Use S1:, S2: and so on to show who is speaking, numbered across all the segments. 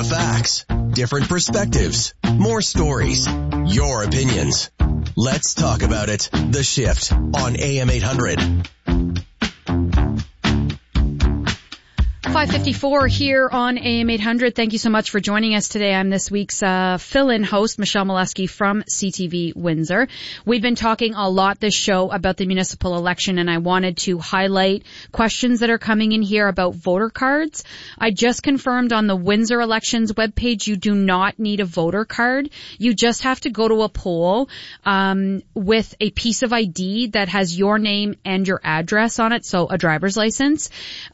S1: The facts, different perspectives, more stories, your opinions. Let's talk about it. The Shift on AM 800.
S2: 5:54 here on AM 800. Thank you so much for joining us today. I'm this week's fill-in host, Michelle Molesky from CTV Windsor. We've been talking a lot this show about the municipal election, and I wanted to highlight questions that are coming in here about voter cards. I just confirmed on the Windsor Elections webpage, you do not need a voter card. You just have to go to a poll with a piece of ID that has your name and your address on it, so a driver's license.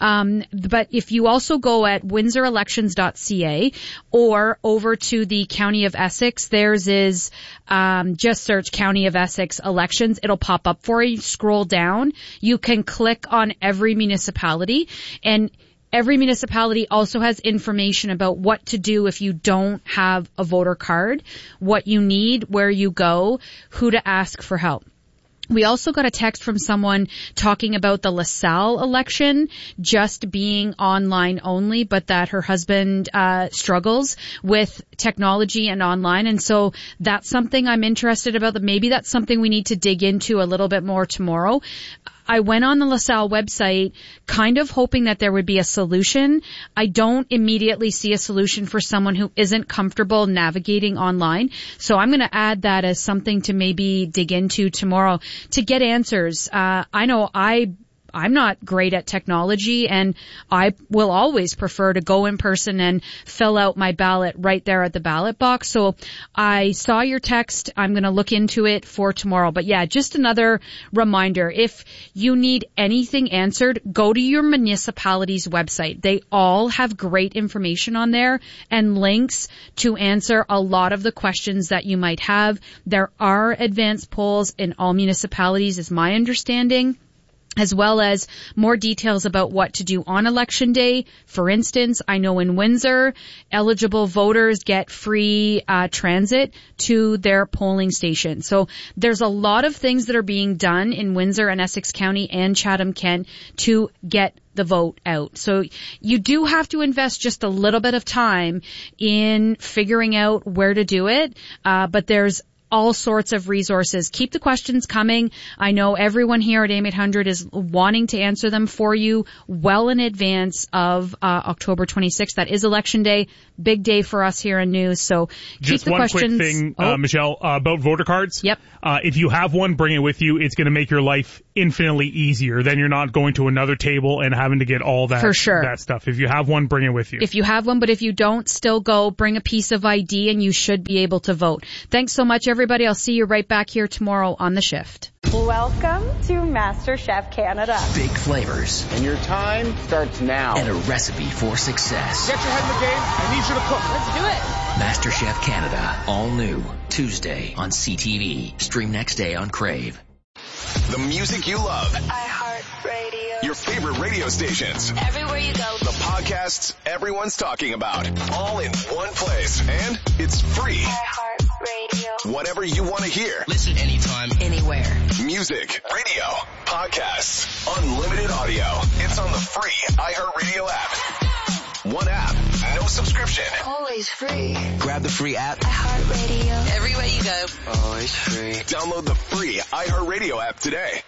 S2: But if you also go at windsorelections.ca or over to the County of Essex, theirs is just search County of Essex elections. It'll pop up for you. Scroll down. You can click on every municipality, and every municipality also has information about what to do if you don't have a voter card, what you need, where you go, who to ask for help. We also got a text from someone talking about the LaSalle election just being online only, but that her husband struggles with technology and online. And so that's something I'm interested about. That maybe that's something we need to dig into a little bit more tomorrow. I went on the LaSalle website kind of hoping that there would be a solution. I don't immediately see a solution for someone who isn't comfortable navigating online. So I'm going to add that as something to maybe dig into tomorrow to get answers. I know I'm not great at technology, and I will always prefer to go in person and fill out my ballot right there at the ballot box. So I saw your text. I'm going to look into it for tomorrow. But yeah, just another reminder. If you need anything answered, go to your municipality's website. They all have great information on there and links to answer a lot of the questions that you might have. There are advanced polls in all municipalities, is my understanding, as well as more details about what to do on Election Day. For instance, I know in Windsor, eligible voters get free transit to their polling station. So there's a lot of things that are being done in Windsor and Essex County and Chatham-Kent to get the vote out. So you do have to invest just a little bit of time in figuring out where to do it, but there's all sorts of resources. Keep the questions coming. I know everyone here at AM 800 is wanting to answer them for you well in advance of October 26th. That is Election Day. Big day for us here in news. So keep
S3: just
S2: the questions.
S3: Just one quick thing, Michelle, about voter cards.
S2: Yep.
S3: If you have one, bring it with you. It's going to make your life infinitely easier. Then you're not going to another table and having to get all that,
S2: for sure,
S3: that stuff. If you have one, bring it with you.
S2: If you have one, but if you don't, still go. Bring a piece of ID and you should be able to vote. Thanks so much, everybody. I'll see you right back here tomorrow on The Shift.
S4: Welcome to MasterChef Canada.
S1: Big flavors.
S5: And your time starts now.
S1: And a recipe for success.
S5: Get your head in the game. I need you to cook.
S4: Let's do it.
S1: MasterChef Canada. All new. Tuesday on CTV. Stream next day on Crave. The music you love.
S6: iHeartRadio.
S1: Your favorite radio stations.
S6: Everywhere you go.
S1: The podcasts everyone's talking about. All in one place. And it's free.
S6: iHeartRadio.
S1: Whatever you want to hear.
S7: Listen anytime,
S6: anywhere.
S1: Music, radio, podcasts, unlimited audio. It's on the free iHeartRadio app. One app, no subscription.
S6: Always free.
S1: Grab the free app.
S6: iHeartRadio.
S7: everywhere you go.
S1: Always free. Download the free iHeartRadio app today.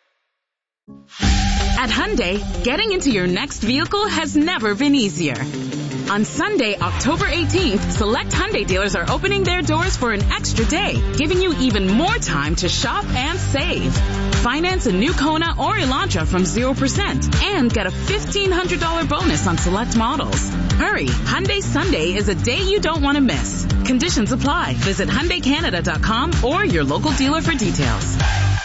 S8: At Hyundai, getting into your next vehicle has never been easier. On Sunday, October 18th, select Hyundai dealers are opening their doors for an extra day, giving you even more time to shop and save. Finance a new Kona or Elantra from 0% and get a $1,500 bonus on select models. Hurry, Hyundai Sunday is a day you don't want to miss. Conditions apply. Visit HyundaiCanada.com or your local dealer for details.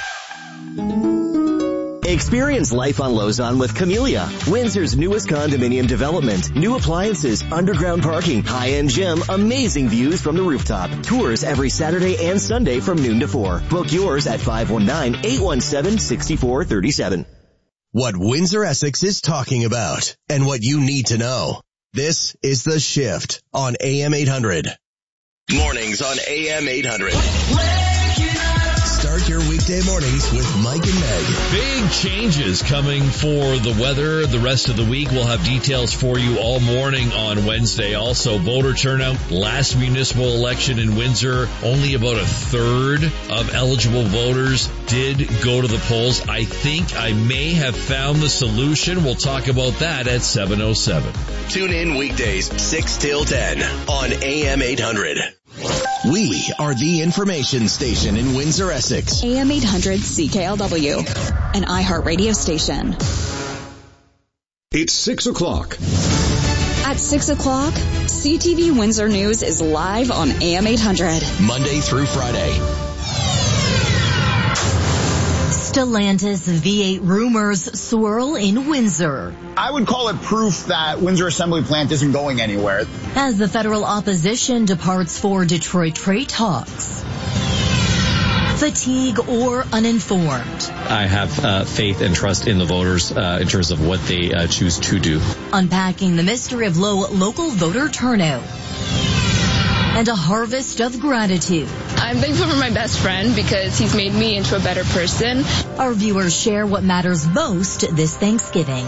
S9: Experience life on Lausanne with Camellia, Windsor's newest condominium development. New appliances, underground parking, high-end gym, amazing views from the rooftop. Tours every Saturday and Sunday from noon to 4. Book yours at 519-817-6437.
S1: What Windsor Essex is talking about and what you need to know. This is The Shift on AM 800. Mornings on AM 800. Start your weekday mornings with Mike and Meg.
S7: Big changes coming for the weather the rest of the week. We'll have details for you all morning on Wednesday. Also, voter turnout. Last municipal election in Windsor, only about a third of eligible voters did go to the polls. I think I may have found the solution. We'll talk about that at 7:07.
S1: Tune in weekdays 6 till 10 on AM 800. We are the information station in Windsor, Essex.
S10: AM 800 CKLW, an iHeartRadio station.
S11: It's 6 o'clock.
S10: At 6 o'clock, CTV Windsor News is live on AM 800.
S1: Monday through Friday.
S12: Stellantis V8 rumors swirl in Windsor.
S5: I would call it proof that Windsor Assembly Plant isn't going anywhere.
S12: As the federal opposition departs for Detroit trade talks. Fatigue or uninformed.
S13: I have faith and trust in the voters in terms of what they choose to do.
S12: Unpacking the mystery of low local voter turnout. And a harvest of gratitude.
S14: I'm thankful for my best friend because he's made me into a better person.
S12: Our viewers share what matters most this Thanksgiving.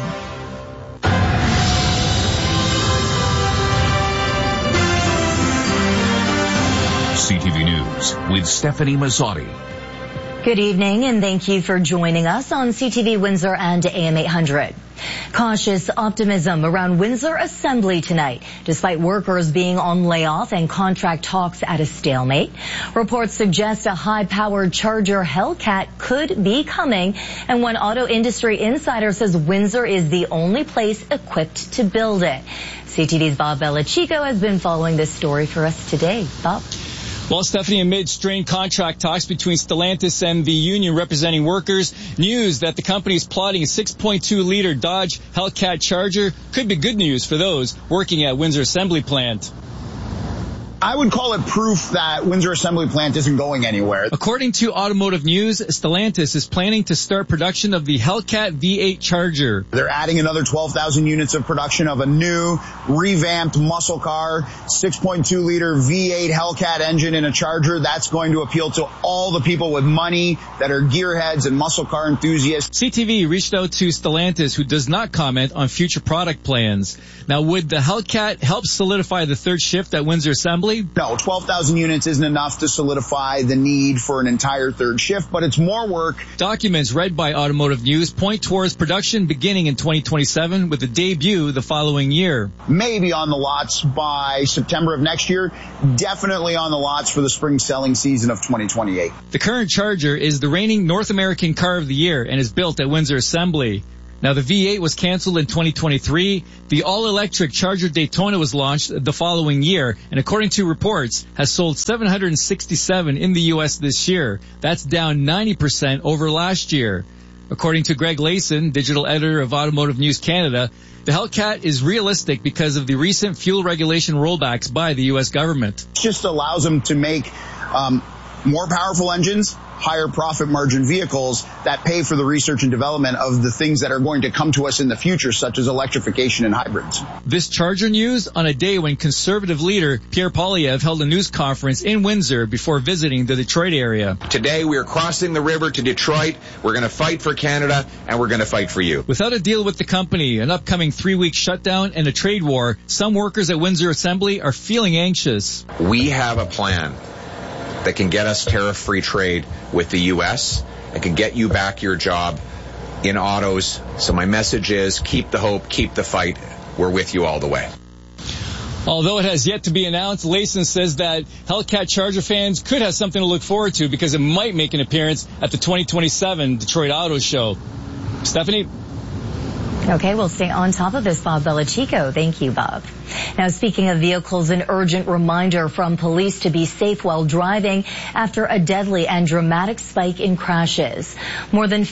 S11: CTV News with Stephanie Mazzotti.
S12: Good evening and thank you for joining us on CTV Windsor and AM 800. Cautious optimism around Windsor Assembly tonight, despite workers being on layoff and contract talks at a stalemate. Reports suggest a high-powered Charger Hellcat could be coming, and one auto industry insider says Windsor is the only place equipped to build it. CTV's Bob Belichico has been following this story for us today. Bob?
S15: Well, Stephanie, amid strained contract talks between Stellantis and the union representing workers, news that the company is plotting a 6.2-liter Dodge Hellcat Charger could be good news for those working at Windsor Assembly Plant.
S5: I would call it proof that Windsor Assembly Plant isn't going anywhere.
S15: According to Automotive News, Stellantis is planning to start production of the Hellcat V8 Charger.
S5: They're adding another 12,000 units of production of a new, revamped muscle car, 6.2-liter V8 Hellcat engine in a Charger. That's going to appeal to all the people with money that are gearheads and muscle car enthusiasts.
S15: CTV reached out to Stellantis, who does not comment on future product plans. Now, would the Hellcat help solidify the third shift at Windsor Assembly?
S5: No, 12,000 units isn't enough to solidify the need for an entire third shift, but it's more work.
S15: Documents read by Automotive News point towards production beginning in 2027 with a debut the following year.
S5: Maybe on the lots by September of next year, definitely on the lots for the spring selling season of 2028.
S15: The current Charger is the reigning North American Car of the Year and is built at Windsor Assembly. Now, the V8 was canceled in 2023. The all-electric Charger Daytona was launched the following year, and according to reports, has sold 767 in the U.S. this year. That's down 90% over last year. According to Greg Layson, digital editor of Automotive News Canada, the Hellcat is realistic because of the recent fuel regulation rollbacks by the U.S. government.
S5: It just allows them to make more powerful engines, higher profit margin vehicles that pay for the research and development of the things that are going to come to us in the future, such as electrification and hybrids.
S15: This Charger news on a day when conservative leader Pierre Poilievre held a news conference in Windsor before visiting the Detroit area.
S16: Today we are crossing the river to Detroit. We're going to fight for Canada, and we're going to fight for you.
S15: Without a deal with the company, an upcoming 3-week shutdown, and a trade war, some workers at Windsor Assembly are feeling anxious.
S16: We have a plan that can get us tariff-free trade with the U.S. and can get you back your job in autos. So my message is keep the hope, keep the fight. We're with you all the way.
S15: Although it has yet to be announced, Layson says that Hellcat Charger fans could have something to look forward to because it might make an appearance at the 2027 Detroit Auto Show. Stephanie?
S12: Okay, we'll stay on top of this, Bob Belichico. Thank you, Bob. Now, speaking of vehicles, an urgent reminder from police to be safe while driving after a deadly and dramatic spike in crashes. More than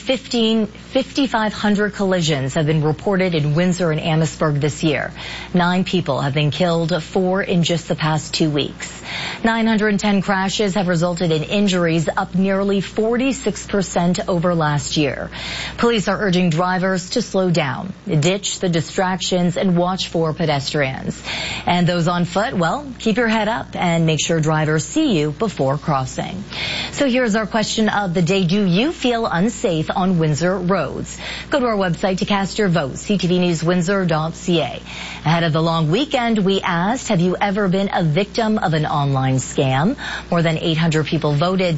S12: 5,500 collisions have been reported in Windsor and Amherstburg this year. 9 people have been killed, 4 in just the past 2 weeks. 910 crashes have resulted in injuries, up nearly 46% over last year. Police are urging drivers to slow down, ditch the distractions, and watch for pedestrians. pedestrians. And those on foot, well, keep your head up and make sure drivers see you before crossing. So here's our question of the day. Do you feel unsafe on Windsor roads? Go to our website to cast your vote, ctvnewswindsor.ca. Ahead of the long weekend, we asked, have you ever been a victim of an online scam? More than 800 people voted,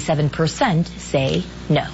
S12: 77% say no.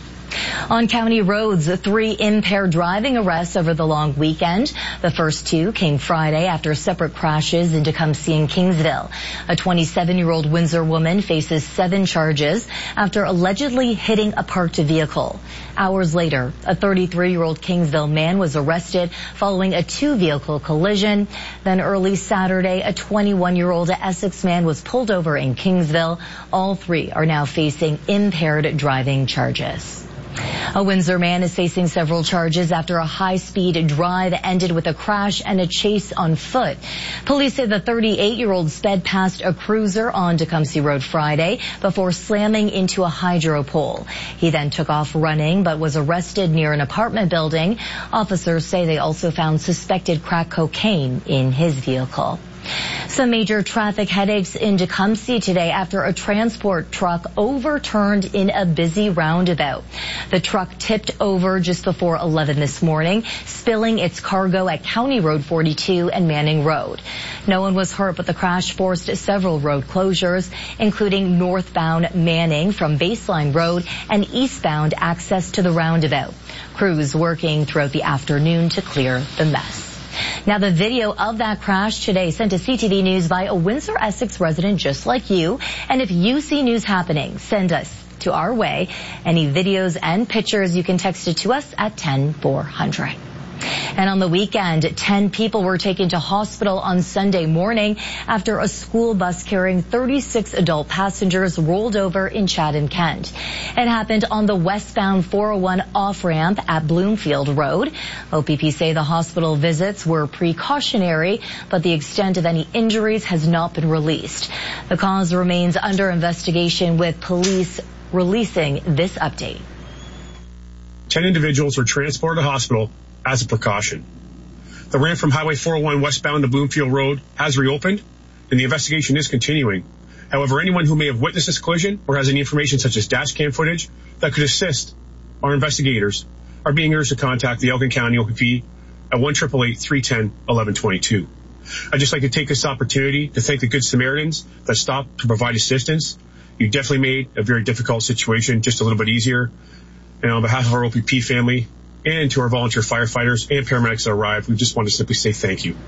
S12: On county roads, 3 impaired driving arrests over the long weekend. The first 2 came Friday after separate crashes in Tecumseh and Kingsville. A 27-year-old Windsor woman faces 7 charges after allegedly hitting a parked vehicle. Hours later, a 33-year-old Kingsville man was arrested following a 2-vehicle collision. Then early Saturday, a 21-year-old Essex man was pulled over in Kingsville. All 3 are now facing impaired driving charges. A Windsor man is facing several charges after a high-speed drive ended with a crash and a chase on foot. Police say the 38-year-old sped past a cruiser on Tecumseh Road Friday before slamming into a hydro pole. He then took off running but was arrested near an apartment building. Officers say they also found suspected crack cocaine in his vehicle. Some major traffic headaches in Tecumseh today after a transport truck overturned in a busy roundabout. The truck tipped over just before 11 this morning, spilling its cargo at County Road 42 and Manning Road. No one was hurt, but the crash forced several road closures, including northbound Manning from Baseline Road and eastbound access to the roundabout. Crews working throughout the afternoon to clear the mess. Now, the video of that crash today sent to CTV News by a Windsor, Essex resident just like you. And if you see news happening, send us to our way. Any videos and pictures, you can text it to us at 10400. And on the weekend, 10 people were taken to hospital on Sunday morning after a school bus carrying 36 adult passengers rolled over in Chatham, Kent. It happened on the westbound 401 off-ramp at Bloomfield Road. OPP say the hospital visits were precautionary, but the extent of any injuries has not been released. The cause remains under investigation, with police releasing this update.
S17: 10 individuals were transported to hospital as a precaution. The ramp from Highway 401 westbound to Bloomfield Road has reopened, and the investigation is continuing. However, anyone who may have witnessed this collision or has any information such as dash cam footage that could assist our investigators are being urged to contact the Elgin County OPP at 1-888-310-1122. I'd just like to take this opportunity to thank the Good Samaritans that stopped to provide assistance. You definitely made a very difficult situation just a little bit easier. And on behalf of our OPP family, and to our volunteer firefighters and paramedics that arrived, we just want to simply say thank you.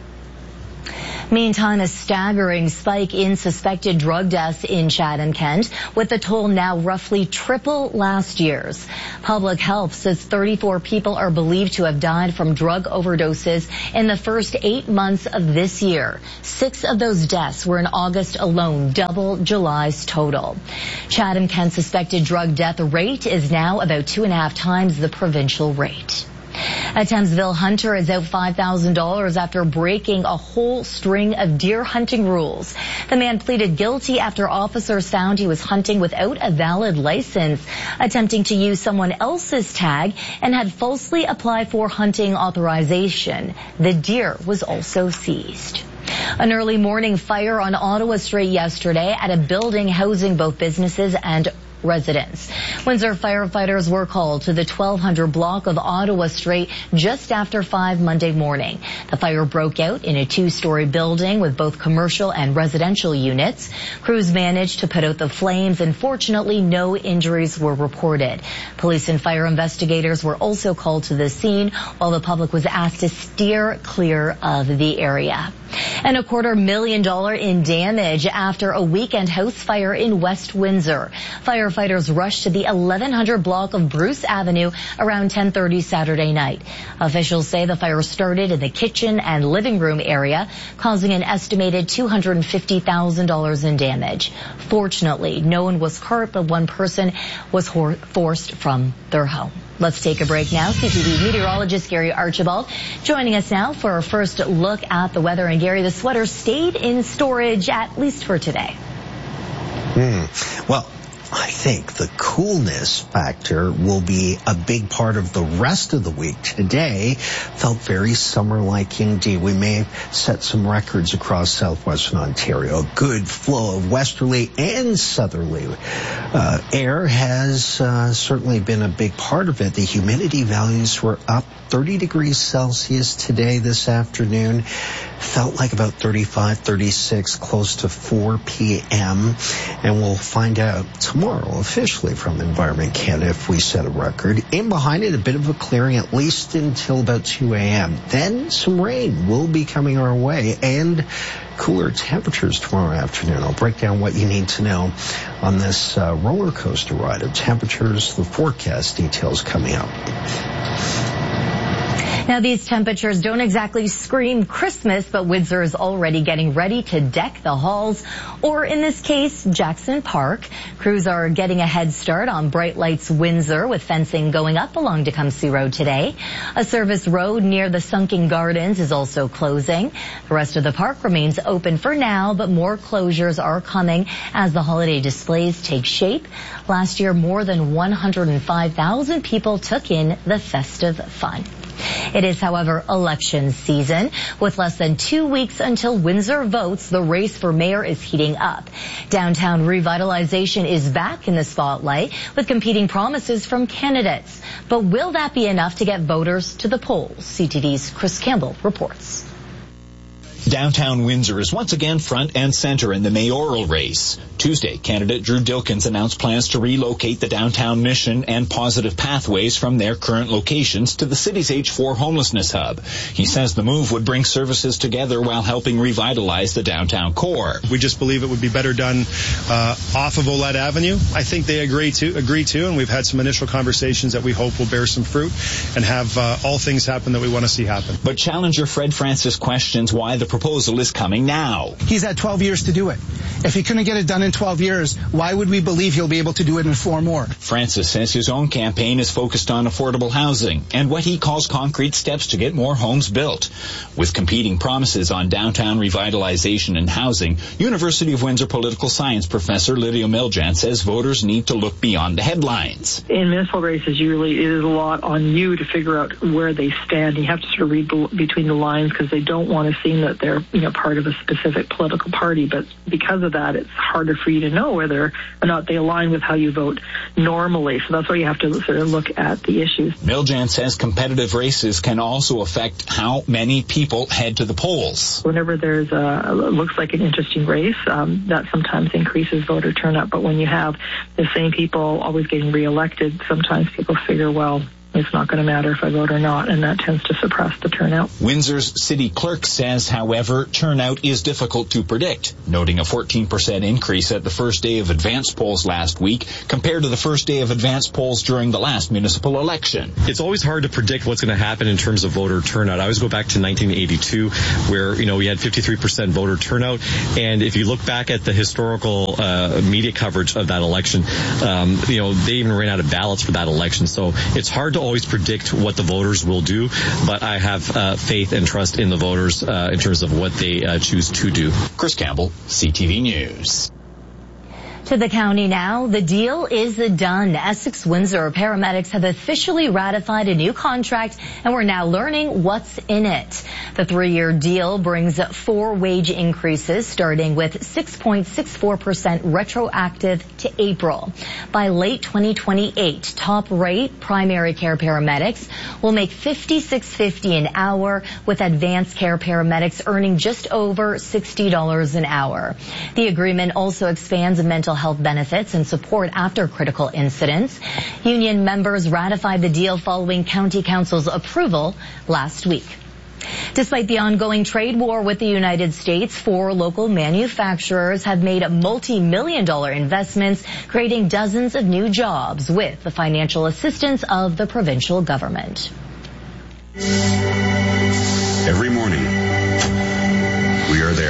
S12: Meantime, a staggering spike in suspected drug deaths in Chatham, Kent, with the toll now roughly triple last year's. Public Health says 34 people are believed to have died from drug overdoses in the first 8 months of this year. 6 of those deaths were in August alone, double July's total. Chatham, Kent's suspected drug death rate is now about 2.5 times the provincial rate. A Thamesville hunter is out $5,000 after breaking a whole string of deer hunting rules. The man pleaded guilty after officers found he was hunting without a valid license, attempting to use someone else's tag, and had falsely applied for hunting authorization. The deer was also seized. An early morning fire on Ottawa Street yesterday at a building housing both businesses and residents. Windsor firefighters were called to the 1200 block of Ottawa Street just after 5 Monday morning. The fire broke out in a 2-story building with both commercial and residential units. Crews managed to put out the flames, and fortunately no injuries were reported. Police and fire investigators were also called to the scene, while the public was asked to steer clear of the area. And $250,000 in damage after a weekend house fire in West Windsor. Firefighters rushed to the 1100 block of Bruce Avenue around 10:30 Saturday night. Officials say the fire started in the kitchen and living room area, causing an estimated $250,000 in damage. Fortunately, no one was hurt, but one person was forced from their home. Let's take a break now. CTV meteorologist Gary Archibald joining us now for our first look at the weather. And Gary, the sweater stayed in storage at least for today.
S18: Well, I think the coolness factor will be a big part of the rest of the week. Today felt very summer-like indeed. We may have set some records across southwestern Ontario. A good flow of westerly and southerly air has certainly been a big part of it. The humidity values were up 30 degrees Celsius today, this afternoon. Felt like about 35, 36, close to 4 p.m. And we'll find out tomorrow officially from Environment Canada if we set a record. In behind it, a bit of a clearing, at least until about 2 a.m. Then some rain will be coming our way and cooler temperatures tomorrow afternoon. I'll break down what you need to know on this roller coaster ride of temperatures, the forecast details coming up.
S12: Now, these temperatures don't exactly scream Christmas, but Windsor is already getting ready to deck the halls, or in this case, Jackson Park. Crews are getting a head start on Bright Lights Windsor with fencing going up along Tecumseh Road today. A service road near the Sunken Gardens is also closing. The rest of the park remains open for now, but more closures are coming as the holiday displays take shape. Last year, more than 105,000 people took in the festive fun. It is, however, election season. With less than 2 weeks until Windsor votes, the race for mayor is heating up. Downtown revitalization is back in the spotlight with competing promises from candidates. But will that be enough to get voters to the polls? CTV's Chris Campbell reports.
S19: Downtown Windsor is once again front and center in the mayoral race. Tuesday, candidate Drew Dilkins announced plans to relocate the downtown mission and positive pathways from their current locations to the city's H4 homelessness hub. He says the move would bring services together while helping revitalize the downtown core.
S20: We just believe it would be better done off of Olette Avenue. I think they agree to, and we've had some initial conversations that we hope will bear some fruit and have all things happen that we want to see happen.
S19: But challenger Fred Francis questions why the proposal is coming now.
S21: He's had 12 years to do it. If he couldn't get it done in 12 years, why would we believe he'll be able to do it in 4 more?
S19: Francis says his own campaign is focused on affordable housing and what he calls concrete steps to get more homes built. With competing promises on downtown revitalization and housing, University of Windsor political science professor Lydia Miljant says voters need to look beyond the headlines.
S22: In municipal races, usually it is a lot on you to figure out where they stand. You have to sort of read between the lines because they don't want to seem that they're part of a specific political party, but because of that, it's harder for you to know whether or not they align with how you vote normally. So that's why you have to sort of look at the issues.
S19: Miljant says competitive races can also affect how many people head to the polls.
S22: Whenever there's looks like an interesting race, that sometimes increases voter turnout. But when you have the same people always getting reelected, sometimes people figure, well, it's not going to matter if I vote or not, and that tends to suppress the turnout.
S19: Windsor's city clerk says, however, turnout is difficult to predict, noting a 14% increase at the first day of advance polls last week compared to the first day of advance polls during the last municipal election.
S13: It's always hard to predict what's going to happen in terms of voter turnout. I always go back to 1982 where, we had 53% voter turnout, and if you look back at the historical media coverage of that election, they even ran out of ballots for that election. So it's hard to always predict what the voters will do, but I have faith and trust in the voters in terms of what they choose to do.
S19: Chris Campbell, CTV News.
S12: To the county now, the deal is done. Essex Windsor paramedics have officially ratified a new contract, and we're now learning what's in it. The 3-year deal brings 4 wage increases, starting with 6.64% retroactive to April. By late 2028, top rate primary care paramedics will make $56.50 an hour, with advanced care paramedics earning just over $60 an hour. The agreement also expands mental health benefits and support after critical incidents. Union members ratified the deal following County Council's approval last week. Despite the ongoing trade war with the United States, 4 local manufacturers have made multi-million-dollar investments, creating dozens of new jobs with the financial assistance of the provincial government.
S11: Every morning, we are there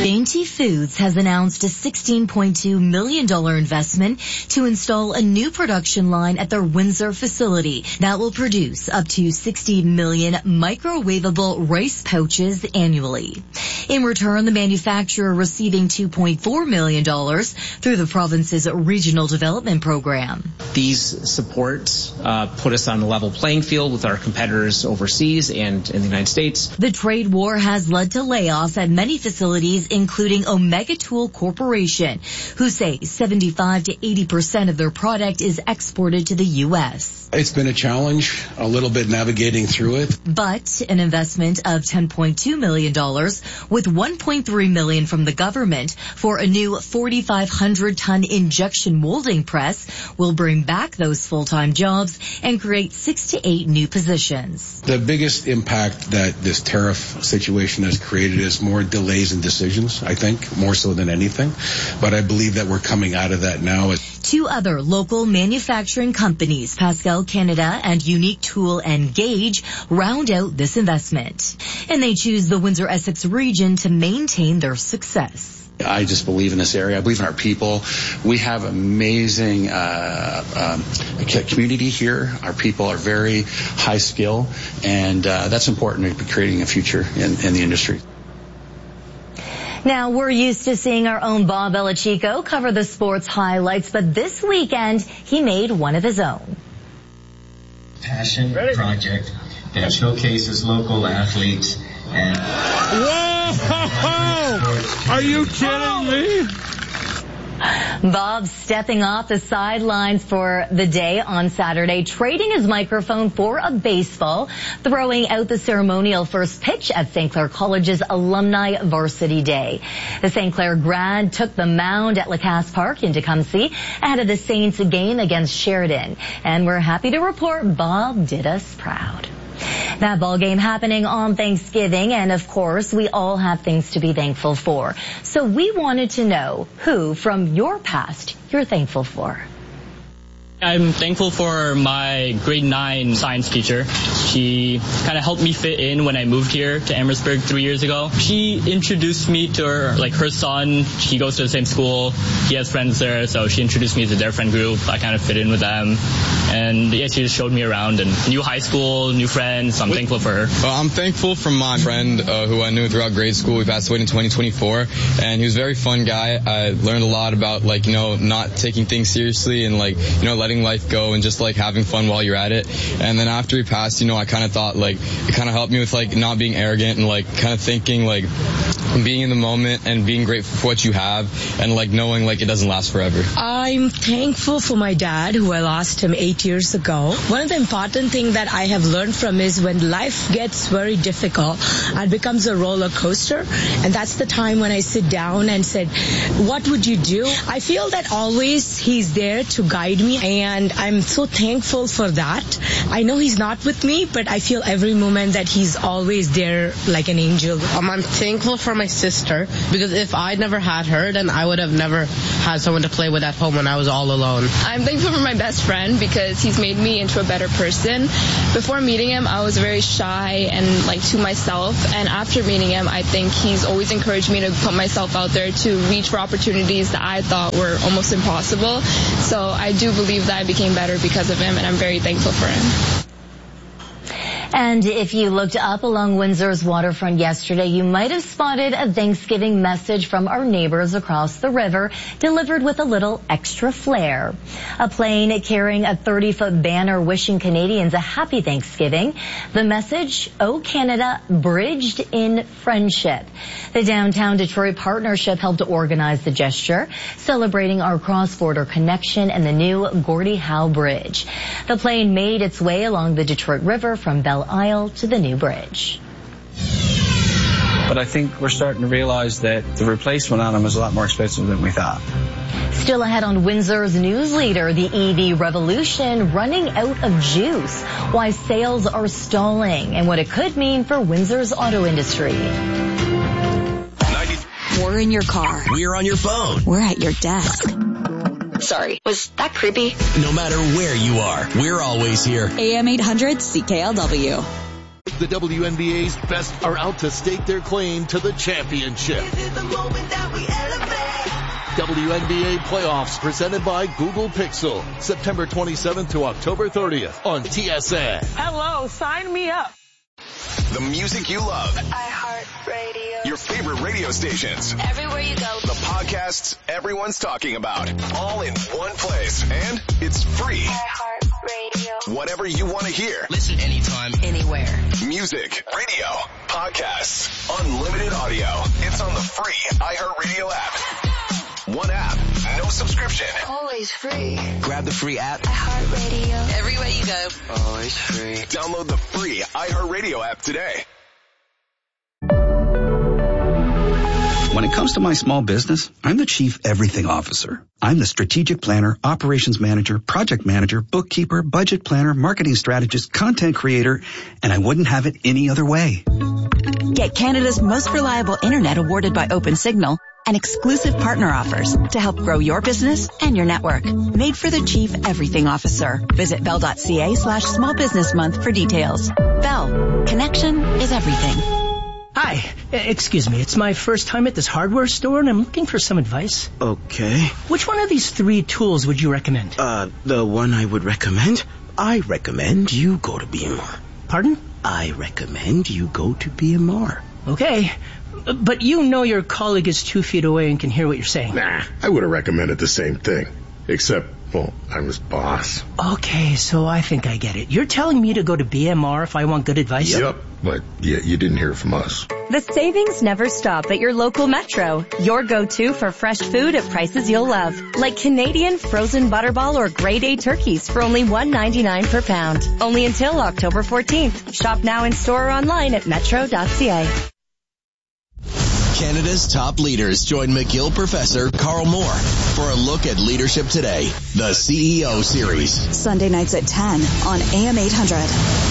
S12: Dainty Foods has announced a $16.2 million investment to install a new production line at their Windsor facility that will produce up to 60 million microwavable rice pouches annually. In return, the manufacturer receiving $2.4 million through the province's regional development program.
S2: These supports put us on a level playing field with our competitors overseas and in the United States.
S12: The trade war has led to layoffs at many facilities, including Omega Tool Corporation, who say 75 to 80% of their product is exported to the U.S.
S3: It's been a challenge, a little bit navigating through it.
S12: But an investment of $10.2 million with $1.3 million from the government for a new 4,500-ton injection molding press will bring back those full-time jobs and create 6 to 8 new positions.
S3: The biggest impact that this tariff situation has created is more delays in decisions, I think, more so than anything. But I believe that we're coming out of that now.
S12: 2 other local manufacturing companies, Pascal Canada and Unique Tool and Gauge, round out this investment. And they choose the Windsor-Essex region to maintain their success.
S23: I just believe in this area. I believe in our people. We have amazing community here. Our people are very high skill, and that's important to creating a future in the industry.
S12: Now, we're used to seeing our own Bob Belichico cover the sports highlights, but this weekend he made one of his own.
S24: Passion project that showcases local athletes and...
S25: Whoa! Are you kidding me?
S12: Bob stepping off the sidelines for the day on Saturday, trading his microphone for a baseball, throwing out the ceremonial first pitch at St. Clair College's Alumni Varsity Day. The St. Clair grad took the mound at Lacasse Park in Tecumseh ahead of the Saints game against Sheridan. And we're happy to report Bob did us proud. That ball game happening on Thanksgiving, and of course, we all have things to be thankful for. So we wanted to know who from your past you're thankful for.
S26: I'm thankful for my grade 9 science teacher. She kind of helped me fit in when I moved here to Amherstburg 3 years ago. She introduced me to her son. He goes to the same school. He has friends there, so she introduced me to their friend group. I kind of fit in with them. And yeah, she just showed me around, and new high school, new friends. So I'm thankful for her.
S27: Well, I'm thankful for my friend who I knew throughout grade school. We passed away in 2024, and he was a very fun guy. I learned a lot about not taking things seriously and letting life go and just having fun while you're at it. And then after he passed, I kind of thought it kind of helped me with not being arrogant and kind of thinking being in the moment and being grateful for what you have and knowing it doesn't last forever.
S28: I'm thankful for my dad, who I lost him 8 years ago. One of the important things that I have learned from is when life gets very difficult, it becomes a roller coaster, and that's the time when I sit down and said, what would you do? I feel that always he's there to guide me, and I'm so thankful for that. I know he's not with me, but I feel every moment that he's always there like an angel.
S29: I'm thankful for my sister, because if I'd never had her, then I would have never had someone to play with at home when I was all alone.
S14: I'm thankful for my best friend because he's made me into a better person. Before meeting him, I was very shy and to myself, and after meeting him, I think he's always encouraged me to put myself out there to reach for opportunities that I thought were almost impossible. So I do believe that I became better because of him, and I'm very thankful for him.
S12: And if you looked up along Windsor's waterfront yesterday, you might have spotted a Thanksgiving message from our neighbors across the river, delivered with a little extra flair. A plane carrying a 30-foot banner wishing Canadians a happy Thanksgiving. The message, "O Canada, bridged in friendship." The Downtown Detroit Partnership helped to organize the gesture, celebrating our cross-border connection and the new Gordie Howe Bridge. The plane made its way along the Detroit River from Belle Isle to the new bridge.
S30: But I think we're starting to realize that the replacement on them is a lot more expensive than we thought.
S12: Still ahead on Windsor's news leader, the EV revolution running out of juice, why sales are stalling, and what it could mean for Windsor's auto industry.
S10: We're in your car.
S1: We're on your phone.
S10: We're at your desk.
S6: Sorry, was that creepy?
S1: No matter where you are, we're always here.
S10: AM 800 CKLW.
S4: The WNBA's best are out to stake their claim to the championship. WNBA playoffs presented by Google Pixel. September 27th to October 30th on TSN.
S28: Hello, sign me up.
S1: The music you love.
S6: iHeartRadio.
S1: Your favorite radio stations.
S6: Everywhere you go.
S1: The podcasts everyone's talking about. All in one place. And it's free.
S6: iHeartRadio.
S1: Whatever you want to hear.
S6: Listen anytime, anywhere.
S1: Music, radio, podcasts, unlimited audio. It's on the free iHeartRadio app. One app, no subscription.
S6: Always free.
S1: Grab the free app.
S6: iHeartRadio. Everywhere you go.
S1: Always free. Download the free iHeartRadio app today.
S5: When it comes to my small business, I'm the Chief Everything Officer. I'm the strategic planner, operations manager, project manager, bookkeeper, budget planner, marketing strategist, content creator, and I wouldn't have it any other way.
S7: Get Canada's most reliable internet awarded by OpenSignal and exclusive partner offers to help grow your business and your network. Made for the Chief Everything Officer. Visit bell.ca/small business month for details. Bell. Connection is everything.
S8: Hi, excuse me. It's my first time at this hardware store and I'm looking for some advice.
S9: Okay.
S8: Which one of these 3 tools would you recommend?
S9: The one I would recommend? I recommend you go to BMR.
S8: Pardon?
S9: I recommend you go to BMR.
S8: Okay. But you know your colleague is 2 feet away and can hear what you're saying.
S15: Nah, I would have recommended the same thing. Except, well, I'm his boss.
S8: Okay, so I think I get it. You're telling me to go to BMR if I want good advice?
S15: Yep, but you didn't hear it from us.
S16: The savings never stop at your local Metro. Your go-to for fresh food at prices you'll love. Like Canadian frozen butterball or grade A turkeys for only $1.99 per pound. Only until October 14th. Shop now in store or online at metro.ca.
S1: Canada's top leaders join McGill professor Carl Moore for a look at leadership today, the CEO series.
S10: Sunday nights at 10 on AM 800.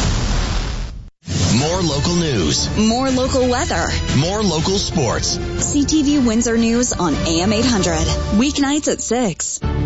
S1: More local news.
S10: More local weather.
S1: More local sports.
S10: CTV Windsor News on AM 800. Weeknights at 6.